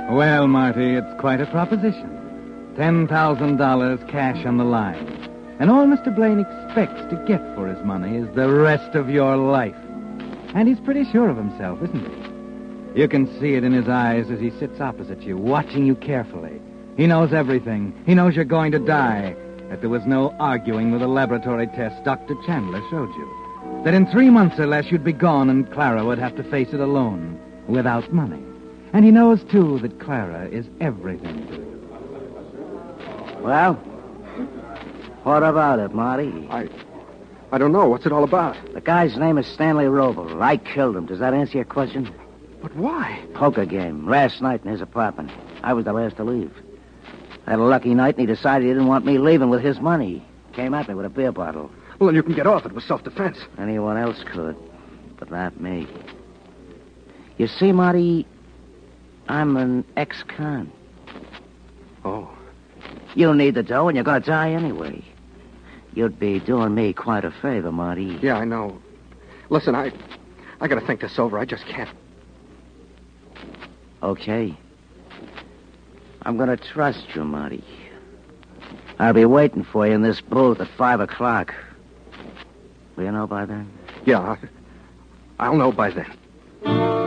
Well, Marty, it's quite a proposition. $10,000 cash on the line. And all Mr. Blaine expects to get for his money is the rest of your life. And he's pretty sure of himself, isn't he? You can see it in his eyes as he sits opposite you, watching you carefully. He knows everything. He knows you're going to die. That there was no arguing with the laboratory tests Dr. Chandler showed you. That in 3 months or less you'd be gone and Clara would have to face it alone, without money. And he knows, too, that Clara is everything to you. Well, what about it, Marty? I don't know. What's it all about? The guy's name is Stanley Roble. I killed him. Does that answer your question? But why? Poker game. Last night in his apartment. I was the last to leave. I had a lucky night, and he decided he didn't want me leaving with his money. Came at me with a beer bottle. Well, then you can get off. It was self-defense. Anyone else could, but not me. You see, Marty, I'm an ex-con. Oh. You need the dough, and you're going to die anyway. You'd be doing me quite a favor, Marty. Yeah, I know. Listen, I got to think this over. I just can't. Okay. I'm going to trust you, Marty. I'll be waiting for you in this booth at 5 o'clock. Will you know by then? Yeah, I'll know by then.